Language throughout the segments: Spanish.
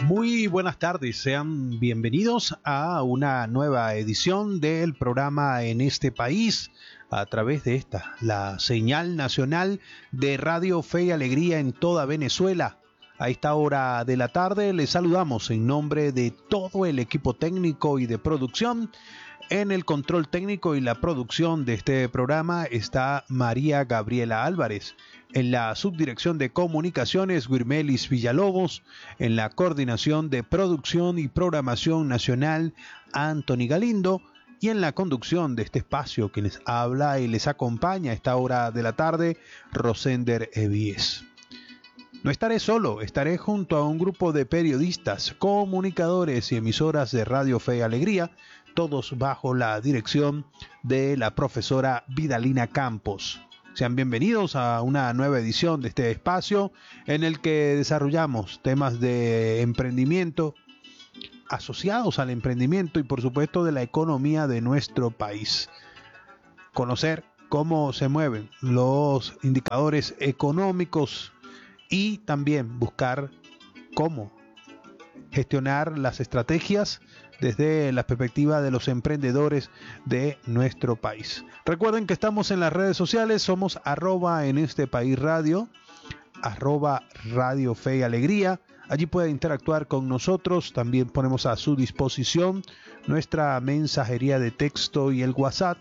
Muy buenas tardes, sean bienvenidos a una nueva edición del programa En este país a través de la señal nacional de Radio Fe y Alegría en toda Venezuela. A esta hora de la tarde les saludamos en nombre de todo el equipo técnico y de producción. En el control técnico y la producción de este programa está María Gabriela Álvarez. En la subdirección de comunicaciones, Guirmelis Villalobos. En la coordinación de producción y programación nacional, Anthony Galindo. Y en la conducción de este espacio, que les habla y les acompaña a esta hora de la tarde, Rosender Evíes. No estaré solo, estaré junto a un grupo de periodistas, comunicadores y emisoras de Radio Fe y Alegría, todos bajo la dirección de la profesora Vidalina Campos. Sean bienvenidos a una nueva edición de este espacio en el que desarrollamos temas de emprendimiento, asociados al emprendimiento y por supuesto de la economía de nuestro país. Conocer cómo se mueven los indicadores económicos y también buscar cómo gestionar las estrategias desde la perspectiva de los emprendedores de nuestro país. Recuerden que estamos en las redes sociales, somos @en este país radio, @Radio Fe y Alegría. Allí puede interactuar con nosotros, también ponemos a su disposición nuestra mensajería de texto y el WhatsApp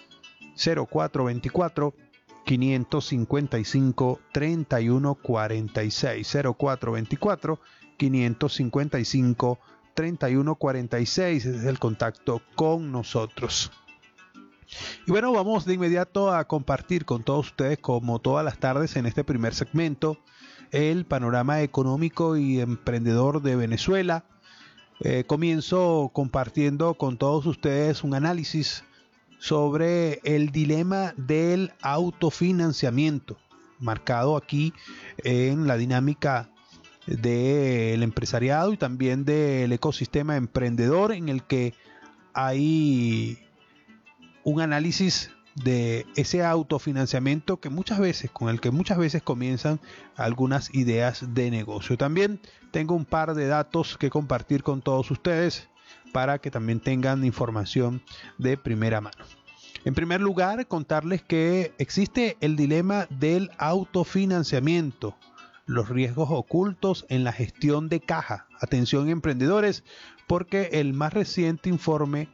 0424 555 3146, 0424 555 3146 es el contacto con nosotros. Y bueno, vamos de inmediato a compartir con todos ustedes, como todas las tardes en este primer segmento, el panorama económico y emprendedor de Venezuela. Comienzo compartiendo con todos ustedes un análisis sobre el dilema del autofinanciamiento, marcado aquí en la dinámica del empresariado y también del ecosistema emprendedor, en el que hay un análisis de ese autofinanciamiento con el que muchas veces comienzan algunas ideas de negocio. También tengo un par de datos que compartir con todos ustedes para que también tengan información de primera mano. En primer lugar, contarles que existe el dilema del autofinanciamiento, los riesgos ocultos en la gestión de caja. Atención, emprendedores, porque el más reciente informe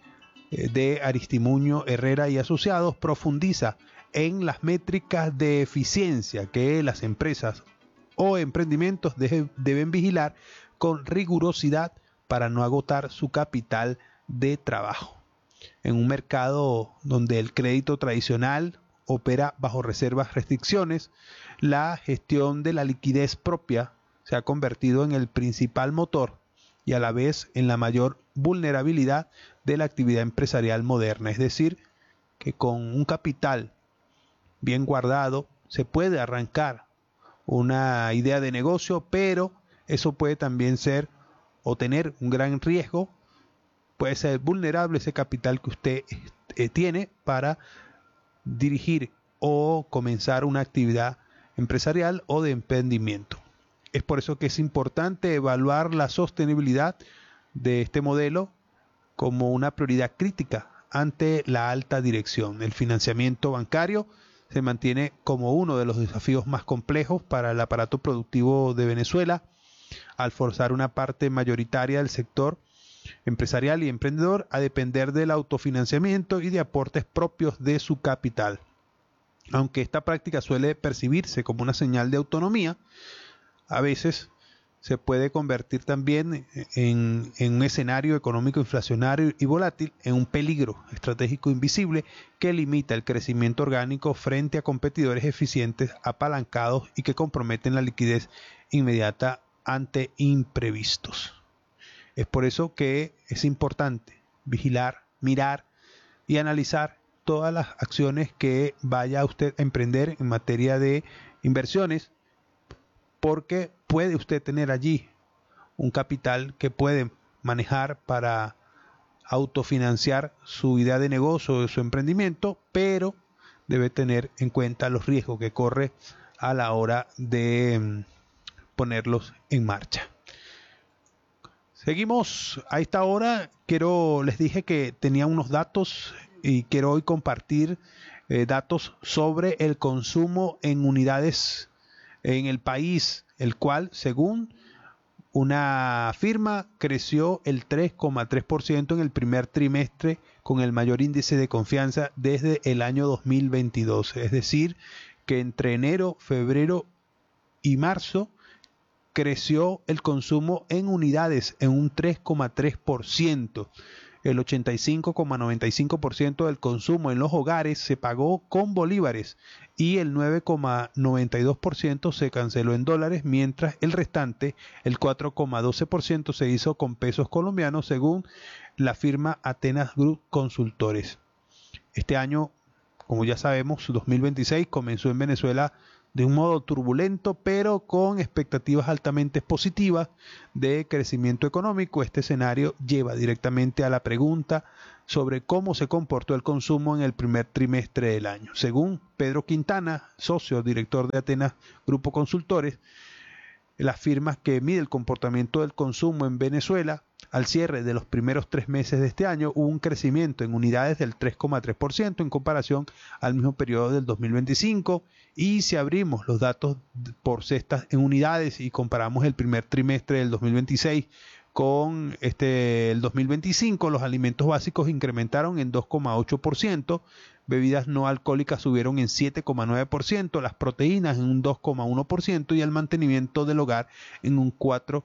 de Aristimuño Herrera y Asociados profundiza en las métricas de eficiencia que las empresas o emprendimientos deben vigilar con rigurosidad para no agotar su capital de trabajo. En un mercado donde el crédito tradicional opera bajo restricciones, la gestión de la liquidez propia se ha convertido en el principal motor y a la vez en la mayor vulnerabilidad de la actividad empresarial moderna. Es decir, que con un capital bien guardado se puede arrancar una idea de negocio, pero eso puede también ser o tener un gran riesgo. Puede ser vulnerable ese capital que usted tiene para dirigir o comenzar una actividad empresarial o de emprendimiento. Es por eso que es importante evaluar la sostenibilidad de este modelo como una prioridad crítica ante la alta dirección. El financiamiento bancario se mantiene como uno de los desafíos más complejos para el aparato productivo de Venezuela, al forzar una parte mayoritaria del sector empresarial y emprendedor a depender del autofinanciamiento y de aportes propios de su capital. Aunque esta práctica suele percibirse como una señal de autonomía, a veces se puede convertir también en un escenario económico inflacionario y volátil, en un peligro estratégico invisible que limita el crecimiento orgánico frente a competidores eficientes, apalancados y que comprometen la liquidez inmediata ante imprevistos. Es por eso que es importante vigilar, mirar y analizar todas las acciones que vaya usted a emprender en materia de inversiones, porque puede usted tener allí un capital que puede manejar para autofinanciar su idea de negocio o su emprendimiento, pero debe tener en cuenta los riesgos que corre a la hora de ponerlos en marcha. Seguimos a esta hora. Les dije que tenía unos datos y quiero hoy compartir datos sobre el consumo en unidades en el país, el cual, según una firma, creció el 3,3% en el primer trimestre, con el mayor índice de confianza desde el año 2022. Es decir, que entre enero, febrero y marzo creció el consumo en unidades en un 3,3%. El 85,95% del consumo en los hogares se pagó con bolívares y el 9,92% se canceló en dólares, mientras el restante, el 4,12%, se hizo con pesos colombianos, según la firma Atenas Group Consultores. Este año, como ya sabemos, 2026 comenzó en Venezuela de un modo turbulento, pero con expectativas altamente positivas de crecimiento económico. Este escenario lleva directamente a la pregunta sobre cómo se comportó el consumo en el primer trimestre del año. Según Pedro Quintana, socio director de Atenas Grupo Consultores, las firmas que mide el comportamiento del consumo en Venezuela, al cierre de los primeros 3 meses de este año hubo un crecimiento en unidades del 3,3% en comparación al mismo periodo del 2025, y si abrimos los datos por cestas en unidades y comparamos el primer trimestre del 2026 con el 2025, los alimentos básicos incrementaron en 2,8%, bebidas no alcohólicas subieron en 7,9%, las proteínas en un 2,1% y el mantenimiento del hogar en un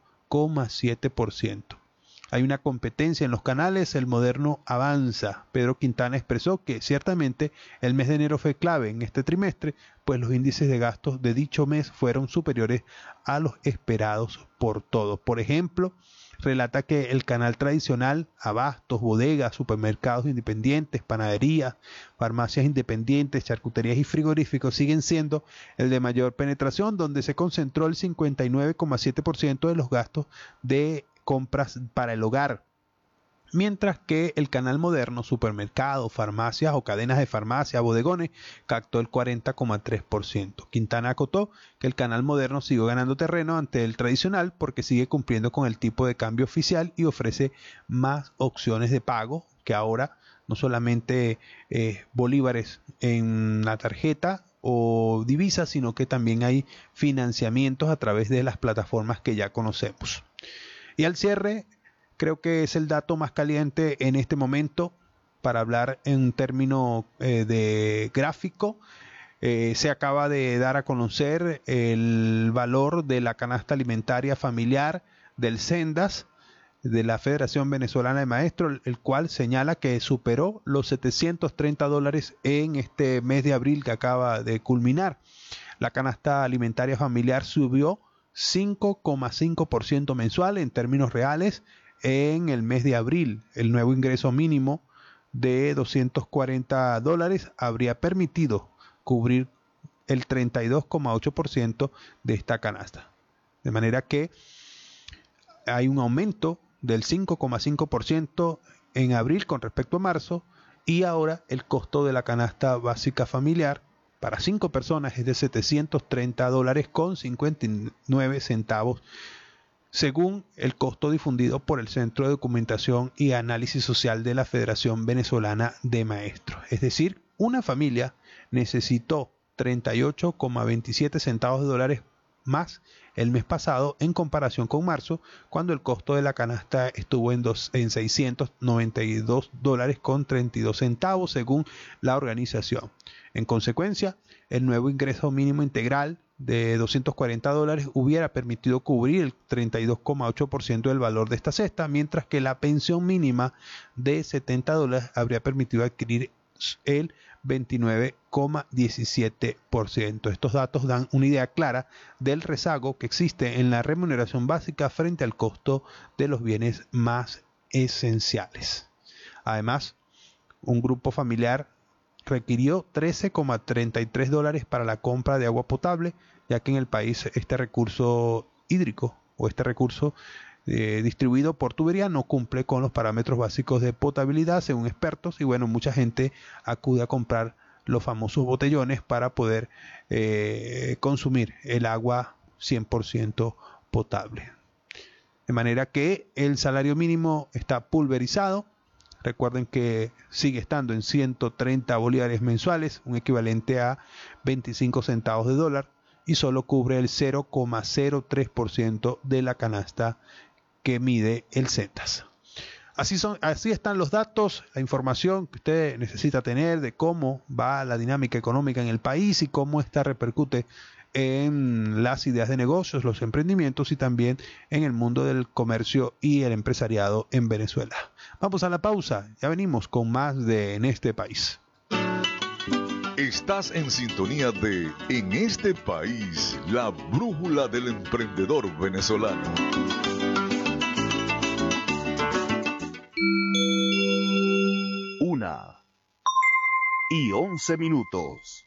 4,7%. Hay una competencia en los canales, el moderno avanza. Pedro Quintana expresó que ciertamente el mes de enero fue clave en este trimestre, pues los índices de gastos de dicho mes fueron superiores a los esperados por todos. Por ejemplo, relata que el canal tradicional, abastos, bodegas, supermercados independientes, panaderías, farmacias independientes, charcuterías y frigoríficos siguen siendo el de mayor penetración, donde se concentró el 59,7% de los gastos de compras para el hogar, mientras que el canal moderno, supermercados, farmacias o cadenas de farmacia, bodegones, captó el 40,3%. Quintana acotó que el canal moderno siguió ganando terreno ante el tradicional porque sigue cumpliendo con el tipo de cambio oficial y ofrece más opciones de pago, que ahora no solamente bolívares en la tarjeta o divisas, sino que también hay financiamientos a través de las plataformas que ya conocemos. Y al cierre, creo que es el dato más caliente en este momento para hablar en términos de gráfico. Se acaba de dar a conocer el valor de la canasta alimentaria familiar del Sendas, de la Federación Venezolana de Maestros, el cual señala que superó los $730 en este mes de abril que acaba de culminar. La canasta alimentaria familiar subió 5,5% mensual en términos reales en el mes de abril. El nuevo ingreso mínimo de $240 habría permitido cubrir el 32,8% de esta canasta. De manera que hay un aumento del 5,5% en abril con respecto a marzo, y ahora el costo de la canasta básica familiar para 5 personas es de $730,59, según el costo difundido por el Centro de Documentación y Análisis Social de la Federación Venezolana de Maestros. Es decir, una familia necesitó 38,27 centavos de dólares más el mes pasado en comparación con marzo, cuando el costo de la canasta estuvo en $692,32, según la organización. En consecuencia, el nuevo ingreso mínimo integral de $240 hubiera permitido cubrir el 32,8% del valor de esta cesta, mientras que la pensión mínima de $70 habría permitido adquirir el 29,17%. Estos datos dan una idea clara del rezago que existe en la remuneración básica frente al costo de los bienes más esenciales. Además, un grupo familiar requirió $13,33 para la compra de agua potable, ya que en el país este recurso hídrico o este recurso distribuido por tubería no cumple con los parámetros básicos de potabilidad, según expertos, y bueno, mucha gente acude a comprar los famosos botellones para poder consumir el agua 100% potable. de manera que el salario mínimo está pulverizado. Recuerden que sigue estando en 130 bolívares mensuales, un equivalente a 25 centavos de dólar, y solo cubre el 0,03% de la canasta que mide el CENTAS. Así están los datos, la información que usted necesita tener de cómo va la dinámica económica en el país y cómo esta repercute en las ideas de negocios, los emprendimientos y también en el mundo del comercio y el empresariado en Venezuela. Vamos a la pausa, ya venimos con más de En este país. Estás en sintonía de En este país, la brújula del emprendedor venezolano. 1:11.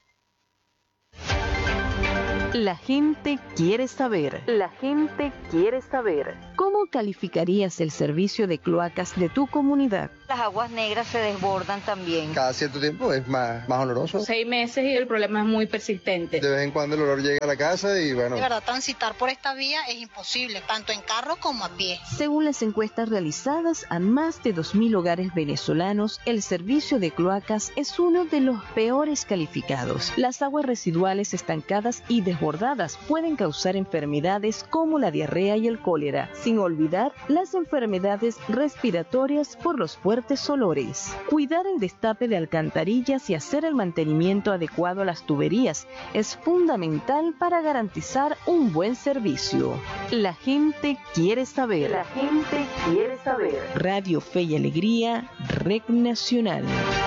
La gente quiere saber. La gente quiere saber. ¿Cómo calificarías el servicio de cloacas de tu comunidad? Las aguas negras se desbordan también. Cada cierto tiempo es más oloroso. 6 meses y el problema es muy persistente. De vez en cuando el olor llega a la casa y bueno. De verdad, transitar por esta vía es imposible, tanto en carro como a pie. Según las encuestas realizadas a más de 2.000 hogares venezolanos, el servicio de cloacas es uno de los peores calificados. Las aguas residuales estancadas y desbordadas pueden causar enfermedades como la diarrea y el cólera, sin olvidar las enfermedades respiratorias por los fuertes olores. Cuidar el destape de alcantarillas y hacer el mantenimiento adecuado a las tuberías es fundamental para garantizar un buen servicio. La gente quiere saber. La gente quiere saber. Radio Fe y Alegría, Red Nacional.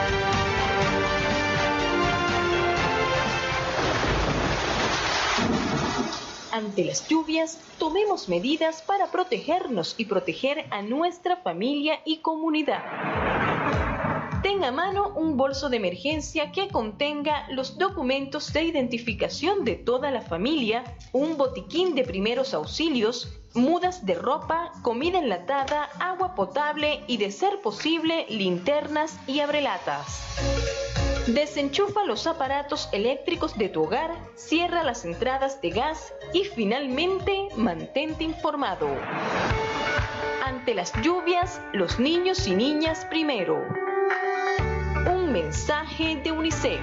Ante las lluvias, tomemos medidas para protegernos y proteger a nuestra familia y comunidad. Tenga a mano un bolso de emergencia que contenga los documentos de identificación de toda la familia, un botiquín de primeros auxilios, mudas de ropa, comida enlatada, agua potable y, de ser posible, linternas y abrelatas. Desenchufa los aparatos eléctricos de tu hogar, cierra las entradas de gas y finalmente mantente informado. Ante las lluvias, los niños y niñas primero. Un mensaje de UNICEF.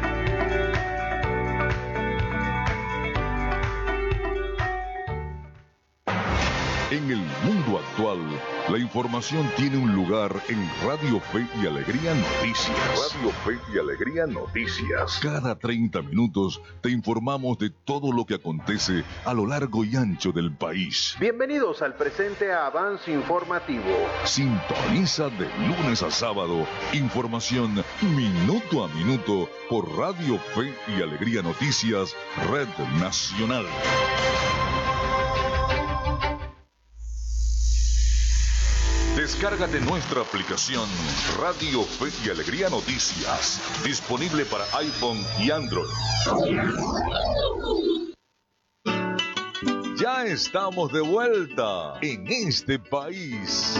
En el mundo actual, la información tiene un lugar en Radio Fe y Alegría Noticias. Radio Fe y Alegría Noticias. Cada 30 minutos te informamos de todo lo que acontece a lo largo y ancho del país. Bienvenidos al presente avance informativo. Sintoniza de lunes a sábado información minuto a minuto por Radio Fe y Alegría Noticias, Red Nacional. Descárgate nuestra aplicación Radio Fe y Alegría Noticias, disponible para iPhone y Android. Ya estamos de vuelta en este país.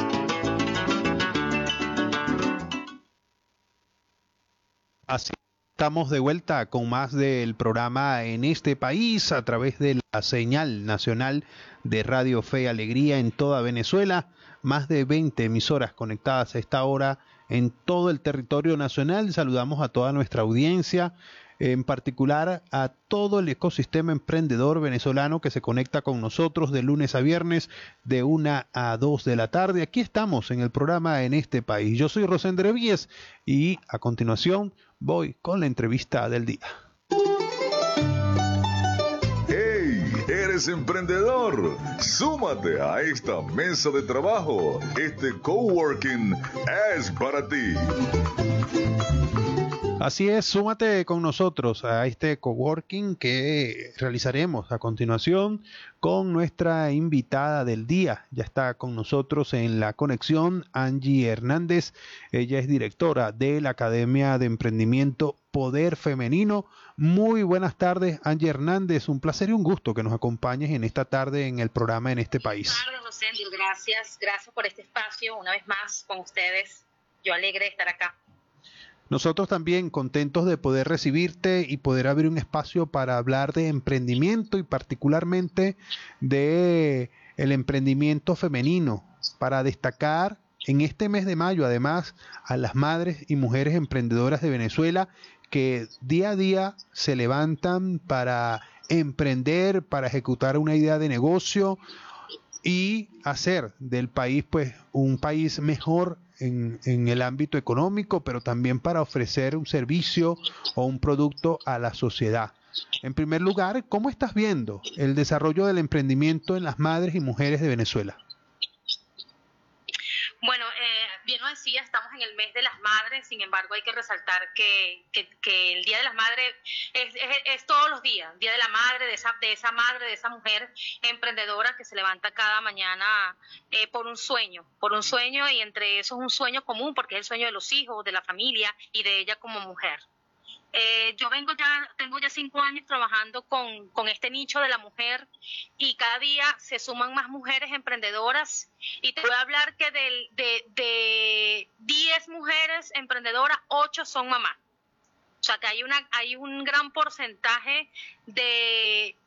Así estamos de vuelta con más del programa En este país a través de la señal nacional de Radio Fe y Alegría en toda Venezuela. Más de 20 emisoras conectadas a esta hora en todo el territorio nacional. Saludamos a toda nuestra audiencia, en particular a todo el ecosistema emprendedor venezolano que se conecta con nosotros de lunes a viernes de 1 a 2 de la tarde. Aquí estamos en el programa En este país. Yo soy Rosendre Víez y a continuación voy con la entrevista del día. ¿Eres emprendedor? Súmate a esta mesa de trabajo. Este coworking es para ti. Así es, súmate con nosotros a este coworking que realizaremos a continuación con nuestra invitada del día. Ya está con nosotros en la conexión Angie Hernández. Ella es directora de la Academia de Emprendimiento Poder Femenino. Muy buenas tardes, Angie Hernández. Un placer y un gusto que nos acompañes en esta tarde en el programa En este país. Buenas tardes, Rosendo. Gracias por este espacio una vez más con ustedes. Yo alegre de estar acá. Nosotros también contentos de poder recibirte y poder abrir un espacio para hablar de emprendimiento y particularmente de el emprendimiento femenino, para destacar en este mes de mayo, además, a las madres y mujeres emprendedoras de Venezuela que día a día se levantan para emprender, para ejecutar una idea de negocio y hacer del país pues un país mejor en el ámbito económico, pero también para ofrecer un servicio o un producto a la sociedad. En primer lugar, ¿cómo estás viendo el desarrollo del emprendimiento en las madres y mujeres de Venezuela? Bueno, bien lo decía, estamos en el mes de las madres, sin embargo hay que resaltar que el Día de las Madres es todos los días, Día de la Madre, de esa madre, de esa mujer emprendedora que se levanta cada mañana por un sueño, y entre esos un sueño común, porque es el sueño de los hijos, de la familia y de ella como mujer. Tengo ya 5 años trabajando con este nicho de la mujer y cada día se suman más mujeres emprendedoras y te voy a hablar que de 10 mujeres emprendedoras, 8 son mamás. O sea que hay un gran porcentaje de